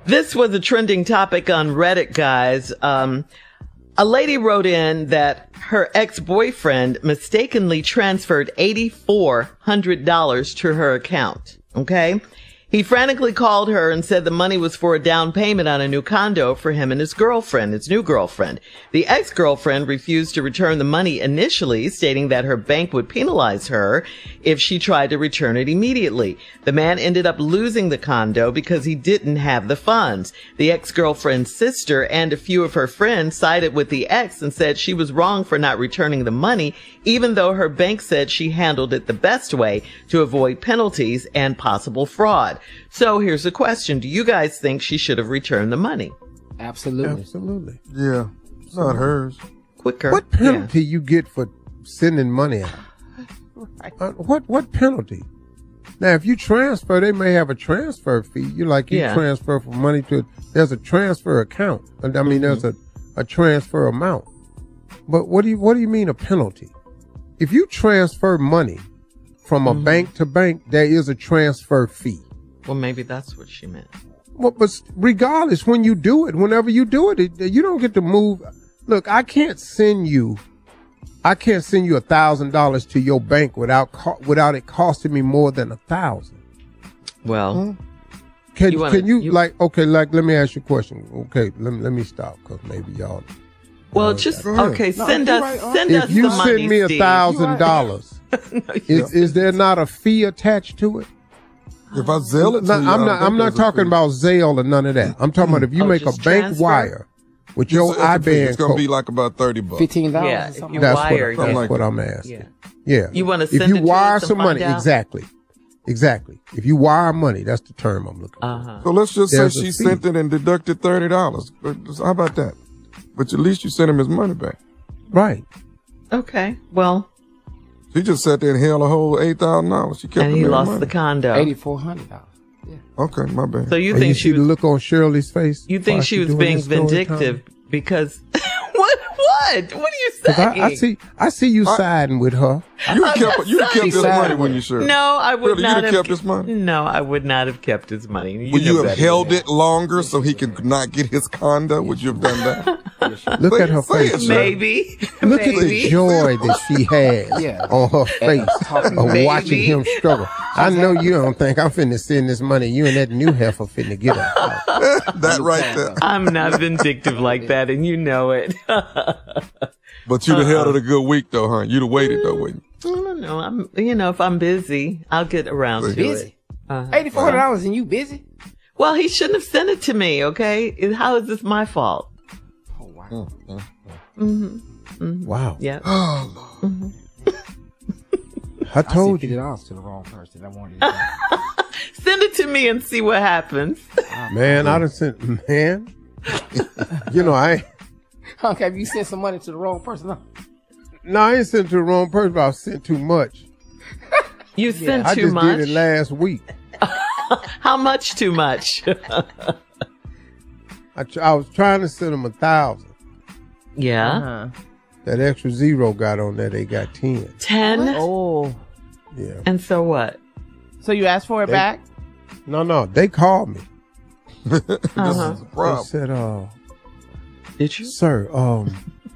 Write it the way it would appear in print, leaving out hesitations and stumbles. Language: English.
This was a trending topic on Reddit, guys. A lady wrote in that her ex-boyfriend mistakenly transferred $8,400 to her account. Okay. He frantically called her and said the money was for a down payment on a new condo for him and his girlfriend, his new girlfriend. The ex-girlfriend refused to return the money initially, stating that her bank would penalize her if she tried to return it immediately. The man ended up losing the condo because he didn't have the funds. The ex-girlfriend's sister and a few of her friends sided with the ex and said she was wrong for not returning the money, even though her bank said she handled it the best way to avoid penalties and possible fraud. So here's the question. Do you guys think she should have returned the money? Absolutely. Yeah. It's not hers. Quicker. What penalty you get for sending money out? Right. What penalty? Now, if you transfer, they may have a transfer fee. You transfer for money there's a transfer account. I mean, there's a transfer amount. But what do you mean a penalty? If you transfer money from a bank to bank, there is a transfer fee. Well, maybe that's what she meant. Well, but regardless, whenever you do it, you don't get to move. Look, I can't send you $1,000 to your bank without it costing me more than $1,000. Well, can you let me ask you a question. Okay, let me stop because maybe y'all. Well, send us If the you money, send me $1,000, is there not a fee attached to it? If I Zelle it to you, I'm not talking about Zelle or none of that. I'm talking about if you make a bank transfer? wire with your IBAN it's going to be like about $30. $15. Yeah, Or something. That's what I'm asking. Yeah. You want to if send you it to wire us and some money, find out? exactly. If you wire money, that's the term I'm looking for. So let's just There's say a she fee. sent it and deducted $30. How about that? But at least you sent him his money back. Right. Okay. Well, She just sat there and held a whole $8,000. She kept and him he in lost money. the condo. $8,400. Yeah. Okay, my bad. So you And think you she see the was? look on Shirley's face? You think while she she was doing being this story vindictive time? because what? What are you 'Cause saying? I see you siding with her. You kept his money when you should. No, I would Really, not you'd have kept his money? No, I would not have kept his money. Would you know have better held than it longer so he could not get his condo? Would you have done that? Look at her Say it, face. Shirley. Maybe. Look at the Maybe. joy that she has on her face of watching him struggle. I know you don't think I'm finna send this money. You and that new heifer finna get her. That right there. I'm not vindictive like that, and you know it. But you'd have held it a good week, though, huh? You'd have waited, though, wouldn't you? I don't know. If I'm busy, I'll get around to Busy. it. $8,400 and you busy? Well, he shouldn't have sent it to me. Okay, how is this my fault? Oh, wow. Wow. Yeah. I told I you. $50 to the wrong person. I wanted to. Send it to me and see what happens. Man, I done sent, man. Okay, have you sent some money to the wrong person? No, I ain't sent to the wrong person, but I sent too much. You sent I too just much. did it last week. How much too much? I was trying to send them 1,000. Yeah. That extra zero got on there. They got 10. 10? Oh. Yeah. And so what? So you asked for it back? No. They called me. This is a They problem. said, Did you? sir,